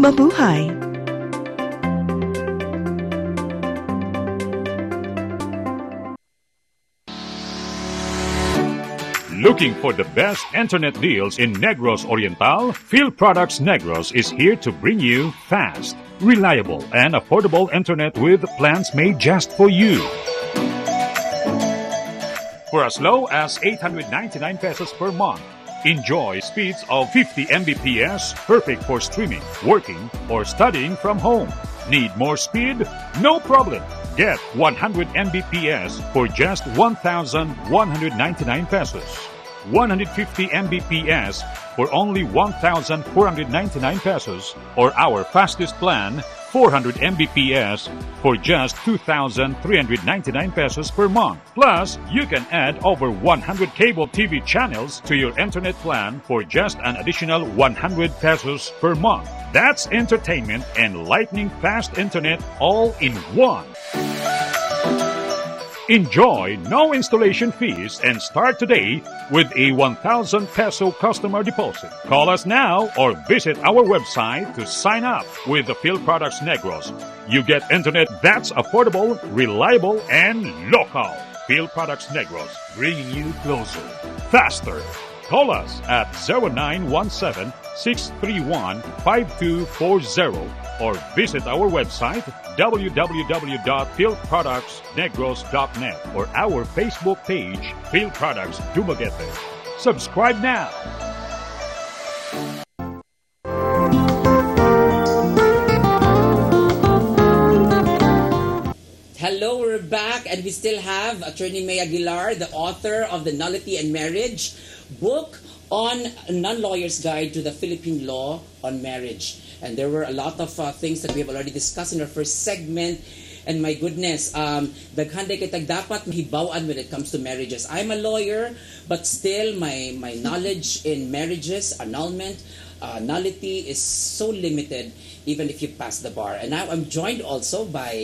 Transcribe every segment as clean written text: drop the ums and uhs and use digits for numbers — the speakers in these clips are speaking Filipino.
Mabuhay! Looking for the best internet deals in Negros Oriental? Field Products Negros is here to bring you fast, reliable, and affordable internet with plans made just for you. For as low as 899 pesos per month, enjoy speeds of 50 Mbps, perfect for streaming, working, or studying from home. Need more speed? No problem. Get 100 Mbps for just 1,199 pesos. 150 Mbps for only 1,499 pesos, or our fastest plan, 400 Mbps for just 2,399 pesos per month. Plus, you can add over 100 cable TV channels to your internet plan for just an additional 100 pesos per month. That's entertainment and lightning fast internet all in one. Enjoy no installation fees and start today with a 1,000 peso customer deposit. Call us now or visit our website to sign up with the Field Products Negros. You get internet that's affordable, reliable, and local. Field Products Negros, bringing you closer, faster. Call us at 0917-631-5240 or visit our website www.fieldproductsnegros.net or our Facebook page, Field Products Dumaguete. Subscribe now. Hello, we're back, and we still have Attorney May Aguilar, the author of The Nullity and Marriage book on a non-lawyer's guide to the Philippine law on marriage. And there were a lot of things that we have already discussed in our first segment. And my goodness, daghanday kitag dapat mahibawaan when it comes to marriages. I'm a lawyer, but still my knowledge in marriages, annulment, nullity is so limited even if you pass the bar. And now I'm joined also by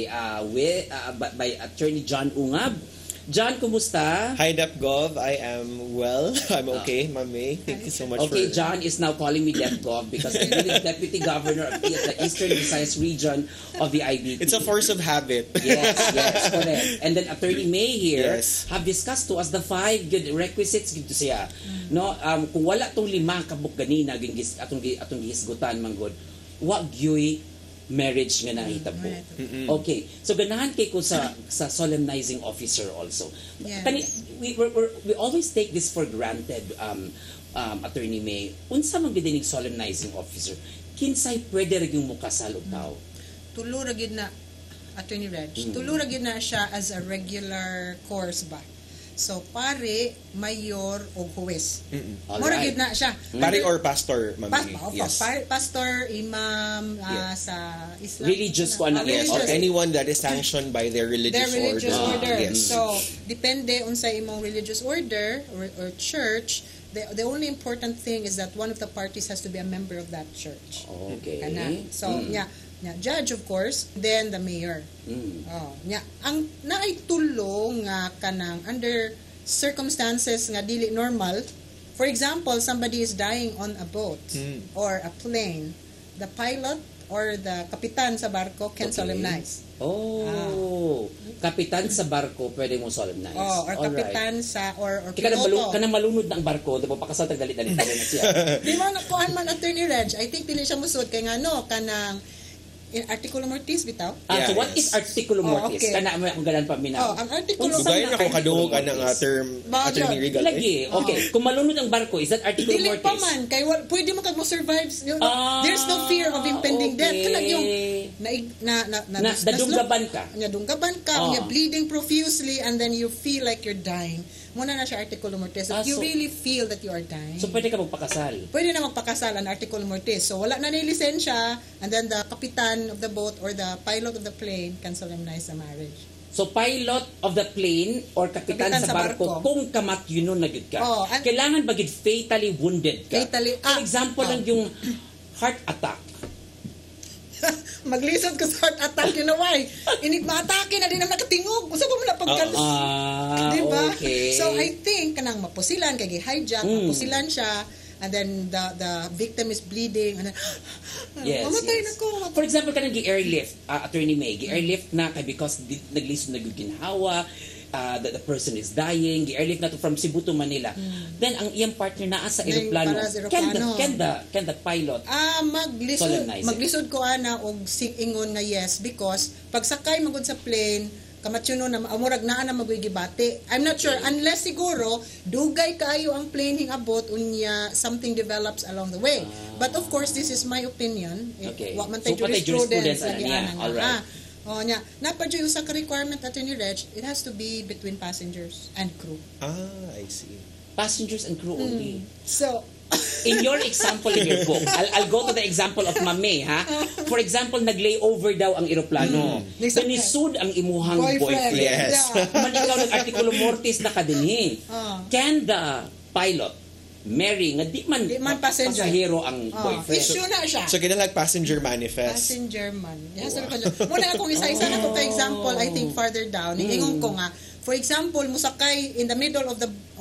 Attorney John Ungab. John, kumusta? Hi, Dep Gov. I am well. I'm okay, Ma'am May. Thank you so much Okay, for... John is now calling me Dep Gov because I'm the Deputy Governor of the Eastern Visayas region of the IBT. It's a force of habit. Yes, correct. And then Attorney May here have discussed to us the 5 good requisites gito siya. No, kung wala tong 5 kabuk ganina atong gihisgutan manggod, wa gyoy marriage nga nahitabo. Okay. So ganahan kay ko sa solemnizing officer also. Yes. We always take this for granted, Attorney May. Unsa man gidinig solemnizing officer? Kinsay pwede ra gyung mukasal og tao? Tulo ra gyud na, Attorney Reg. Tulo ra gyud na siya as a regular course ba. So, pare, mayor, o huwes. Mura gyud na siya. Pare or pastor, Ma'am May? Yes. Pastor, imam, sa Islam. Religious ko anak. Yes, or anyone that is sanctioned by their religious order. Yes. So, depende unsa imong religious order or church. The only important thing is that one of the parties has to be a member of that church. Okay. So, judge, of course, then the mayor. Ang naay tulong nga kanang under circumstances nga dili normal. For example, somebody is dying on a boat or a plane. The pilot or the kapitan sa barko can solemnize. Kapitan sa barko pwede mo solemnize. Or kapitan sa or piloto. Kanang malunod ng barko, diba pakasal tagdalit-dalit na siya. Di mo nakuhan man, Attorney Reg. I think dili siya musud kay ngano kanang in articulum mortis bitaw. So what is articulum mortis? Kana mo akong ganan pa minaw. Ang articulum Dugayon ako kadungog anang term attorney legal. Lagi. Okay, kung malunod ang barko, is that articulum mortis? Dili pa man kay pwede mo kag mo survive. There's no fear of impending death. Kana yung nadunggaban ka. Nadunggaban ka, you're bleeding profusely and then you feel like you're dying. Muna na siya articulum mortis. You really feel that you are dying. So pwede ka magpakasal? Pwede na magpakasal ang articulum mortis. So wala na lisensya and then the kapitan of the boat or the pilot of the plane can solemnize the marriage. So pilot of the plane or kapitan sa barko kung kamatyunon na gid ka. Kailangan ba gid fatally wounded ka? For example lang yung heart attack. Maglisod ko sa heart attack, you know why? Inig ma-atake na din ang nakatingog. Gusto ko mo na pagkalas. Diba? Okay. So I think kanang mapusilan, kay hijack, mapusilan siya, and then the victim is bleeding, and then, mamatay na ko. For example, kanang gi-airlift, Attorney May, gi-airlift na kay because naglisod na ginhawa, the person is dying, gi-airlift na to from Cebu to Manila. Then ang iyang partner naa sa eroplano. Can the pilot maglisod ko ana og ingon nga yes, because pagsakay magud sa plane kamatsuno na amurag naa na magigibati. I'm not sure unless siguro dugay kaayo ang plane hingabot unya something develops along the way. But of course this is my opinion. Wa man tay jurisprudence lagi ana. Nya napadyo usa ka requirement ato ni Reg, it has to be between passengers and crew. I see. Passengers and crew only. So in your example in your book, I'll go to the example of Mame, ha? For example, nag-layover daw ang eroplano. Nanisud ang imuhang boyfriend. Yes. Man ikaw nag-artikulo mortis na kadinhi. Can the pilot marry nga di man pasahero ang boyfriend? Issue na siya. So kinalag passenger manifest. Passenger man. Yes, muna akong isa-isa na ko ka example, I think farther down. Ingon ko nga, for example, musakay in the middle of the